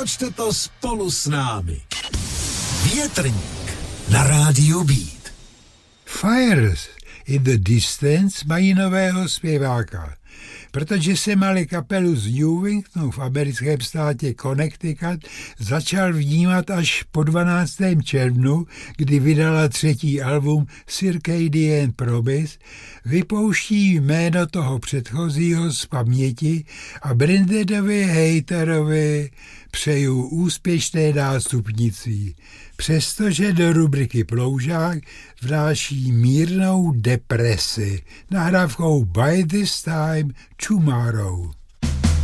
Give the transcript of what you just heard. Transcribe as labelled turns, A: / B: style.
A: Otočte to spolu s námi. Větrník na rádiu Beat.
B: Fires in the Distance mají nového zpěváka. Protože se mali kapelu z Newingtonu v americkém státě Connecticut začal vnímat až po 12. červnu, kdy vydala třetí album Circadian Promise, vypouští jméno toho předchozího z paměti a Brendadovi Haterovi přeju úspěšné nástupnictví, přestože do rubriky Ploužák vnáší mírnou depresi nahrávkou By This Time Tomorrow.